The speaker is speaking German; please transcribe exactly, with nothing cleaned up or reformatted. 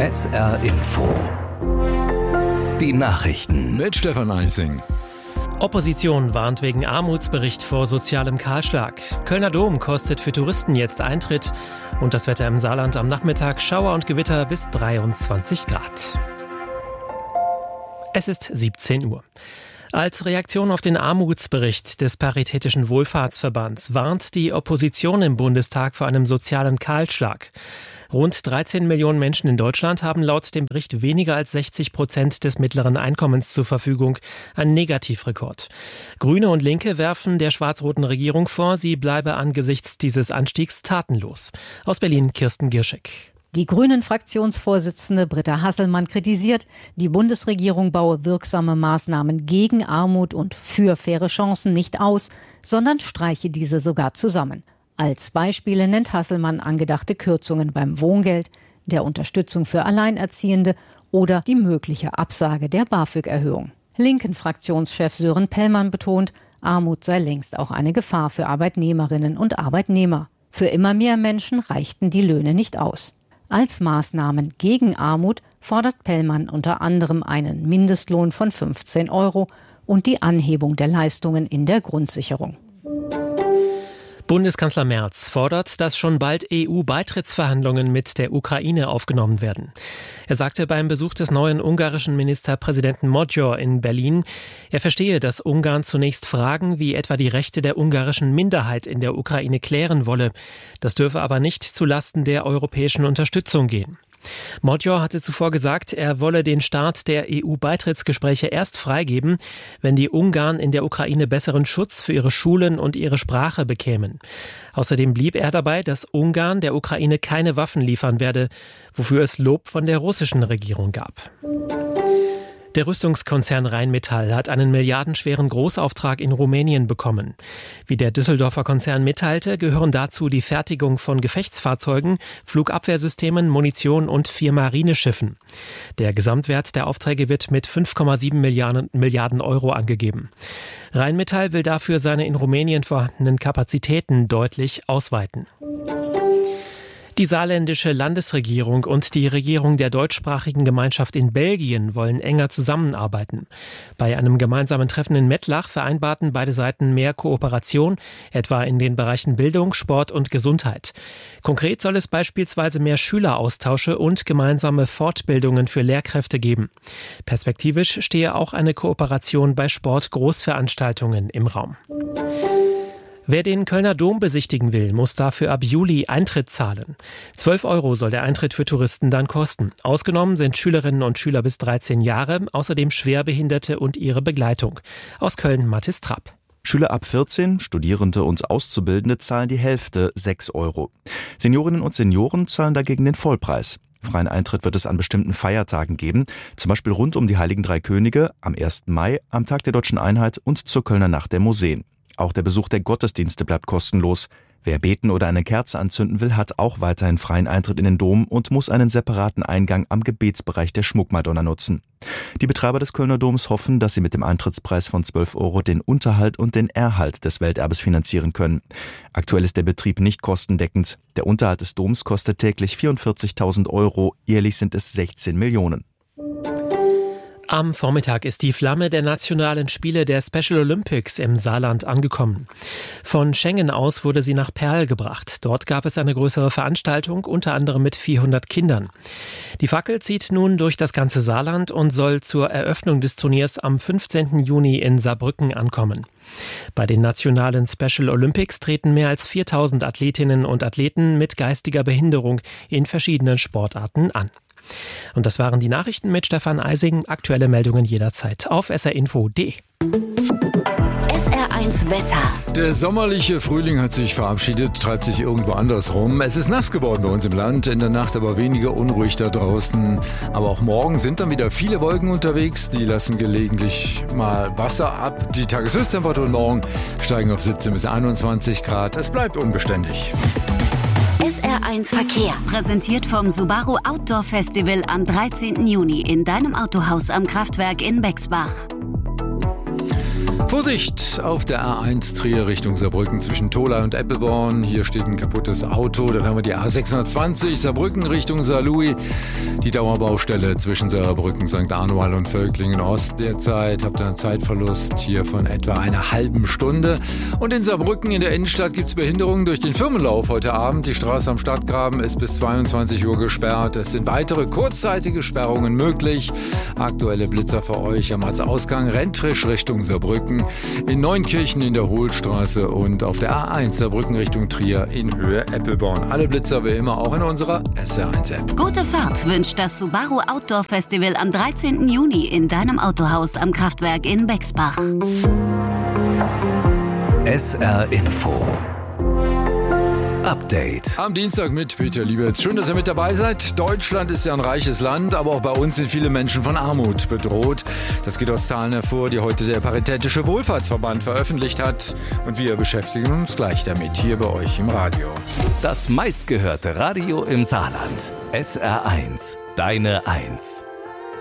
S R Info. Die Nachrichten mit Stefan Eising. Opposition warnt wegen Armutsbericht vor sozialem Kahlschlag. Kölner Dom kostet für Touristen jetzt Eintritt. Und das Wetter im Saarland am Nachmittag: Schauer und Gewitter bis dreiundzwanzig Grad. Es ist siebzehn Uhr. Als Reaktion auf den Armutsbericht des Paritätischen Wohlfahrtsverbands warnt die Opposition im Bundestag vor einem sozialen Kahlschlag. Rund dreizehn Millionen Menschen in Deutschland haben laut dem Bericht weniger als sechzig Prozent des mittleren Einkommens zur Verfügung. Ein Negativrekord. Grüne und Linke werfen der schwarz-roten Regierung vor, sie bleibe angesichts dieses Anstiegs tatenlos. Aus Berlin Kirsten Gierschek. Die Grünen-Fraktionsvorsitzende Britta Hasselmann kritisiert, die Bundesregierung baue wirksame Maßnahmen gegen Armut und für faire Chancen nicht aus, sondern streiche diese sogar zusammen. Als Beispiele nennt Hasselmann angedachte Kürzungen beim Wohngeld, der Unterstützung für Alleinerziehende oder die mögliche Absage der BAföG-Erhöhung. Linken-Fraktionschef Sören Pellmann betont, Armut sei längst auch eine Gefahr für Arbeitnehmerinnen und Arbeitnehmer. Für immer mehr Menschen reichten die Löhne nicht aus. Als Maßnahmen gegen Armut fordert Pellmann unter anderem einen Mindestlohn von fünfzehn Euro und die Anhebung der Leistungen in der Grundsicherung. Bundeskanzler Merz fordert, dass schon bald E U-Beitrittsverhandlungen mit der Ukraine aufgenommen werden. Er sagte beim Besuch des neuen ungarischen Ministerpräsidenten Magyar in Berlin, er verstehe, dass Ungarn zunächst Fragen wie etwa die Rechte der ungarischen Minderheit in der Ukraine klären wolle. Das dürfe aber nicht zulasten der europäischen Unterstützung gehen. Magyar hatte zuvor gesagt, er wolle den Start der E U-Beitrittsgespräche erst freigeben, wenn die Ungarn in der Ukraine besseren Schutz für ihre Schulen und ihre Sprache bekämen. Außerdem blieb er dabei, dass Ungarn der Ukraine keine Waffen liefern werde, wofür es Lob von der russischen Regierung gab. Der Rüstungskonzern Rheinmetall hat einen milliardenschweren Großauftrag in Rumänien bekommen. Wie der Düsseldorfer Konzern mitteilte, gehören dazu die Fertigung von Gefechtsfahrzeugen, Flugabwehrsystemen, Munition und vier Marineschiffen. Der Gesamtwert der Aufträge wird mit fünf Komma sieben Milliarden Euro angegeben. Rheinmetall will dafür seine in Rumänien vorhandenen Kapazitäten deutlich ausweiten. Die saarländische Landesregierung und die Regierung der deutschsprachigen Gemeinschaft in Belgien wollen enger zusammenarbeiten. Bei einem gemeinsamen Treffen in Mettlach vereinbarten beide Seiten mehr Kooperation, etwa in den Bereichen Bildung, Sport und Gesundheit. Konkret soll es beispielsweise mehr Schüleraustausche und gemeinsame Fortbildungen für Lehrkräfte geben. Perspektivisch stehe auch eine Kooperation bei Sportgroßveranstaltungen im Raum. Wer den Kölner Dom besichtigen will, muss dafür ab Juli Eintritt zahlen. zwölf Euro soll der Eintritt für Touristen dann kosten. Ausgenommen sind Schülerinnen und Schüler bis dreizehn Jahre, außerdem Schwerbehinderte und ihre Begleitung. Aus Köln Mathis Trapp. Schüler ab vierzehn, Studierende und Auszubildende zahlen die Hälfte, sechs Euro. Seniorinnen und Senioren zahlen dagegen den Vollpreis. Freien Eintritt wird es an bestimmten Feiertagen geben, zum Beispiel rund um die Heiligen Drei Könige, am ersten Mai, am Tag der Deutschen Einheit und zur Kölner Nacht der Museen. Auch der Besuch der Gottesdienste bleibt kostenlos. Wer beten oder eine Kerze anzünden will, hat auch weiterhin freien Eintritt in den Dom und muss einen separaten Eingang am Gebetsbereich der Schmuckmadonna nutzen. Die Betreiber des Kölner Doms hoffen, dass sie mit dem Eintrittspreis von zwölf Euro den Unterhalt und den Erhalt des Welterbes finanzieren können. Aktuell ist der Betrieb nicht kostendeckend. Der Unterhalt des Doms kostet täglich vierundvierzigtausend Euro, jährlich sind es sechzehn Millionen. Am Vormittag ist die Flamme der nationalen Spiele der Special Olympics im Saarland angekommen. Von Schengen aus wurde sie nach Perl gebracht. Dort gab es eine größere Veranstaltung, unter anderem mit vierhundert Kindern. Die Fackel zieht nun durch das ganze Saarland und soll zur Eröffnung des Turniers am fünfzehnten Juni in Saarbrücken ankommen. Bei den nationalen Special Olympics treten mehr als viertausend Athletinnen und Athleten mit geistiger Behinderung in verschiedenen Sportarten an. Und das waren die Nachrichten mit Stefan Eising. Aktuelle Meldungen jederzeit auf s r info punkt d e. S R eins Wetter. Der sommerliche Frühling hat sich verabschiedet, treibt sich irgendwo anders rum. Es ist nass geworden bei uns im Land, in der Nacht aber weniger unruhig da draußen. Aber auch morgen sind dann wieder viele Wolken unterwegs, die lassen gelegentlich mal Wasser ab. Die Tageshöchsttemperaturen morgen steigen auf siebzehn bis einundzwanzig Grad. Es bleibt unbeständig. S R eins Verkehr, präsentiert vom Subaru Outdoor Festival am dreizehnten Juni in deinem Autohaus am Kraftwerk in Bexbach. Vorsicht! Unfallmeldewert auf der A eins Trier Richtung Saarbrücken zwischen Tholey und Eppelborn. Hier steht ein kaputtes Auto. Dann haben wir die A sechshundertzwanzig Saarbrücken Richtung Saarlouis. Die Dauerbaustelle zwischen Saarbrücken, Sankt Anual und Völklingen Ost derzeit. Habt ihr einen Zeitverlust hier von etwa einer halben Stunde. Und in Saarbrücken in der Innenstadt gibt es Behinderungen durch den Firmenlauf heute Abend. Die Straße am Stadtgraben ist bis zweiundzwanzig Uhr gesperrt. Es sind weitere kurzzeitige Sperrungen möglich. Aktuelle Blitzer für euch am Ausgang Rentrisch Richtung Saarbrücken, in Neunkirchen in der Hohlstraße und auf der A eins Saarbrücken Richtung Trier in Höhe Eppelborn. Alle Blitzer wie immer auch in unserer S R eins App. Gute Fahrt wünscht das Subaru Outdoor Festival am dreizehnten Juni in deinem Autohaus am Kraftwerk in Bexbach. S R Info Update. Am Dienstag mit Peter Lieberts. Schön, dass ihr mit dabei seid. Deutschland ist ja ein reiches Land, aber auch bei uns sind viele Menschen von Armut bedroht. Das geht aus Zahlen hervor, die heute der Paritätische Wohlfahrtsverband veröffentlicht hat. Und wir beschäftigen uns gleich damit hier bei euch im Radio. Das meistgehörte Radio im Saarland. S R eins. Deine Eins.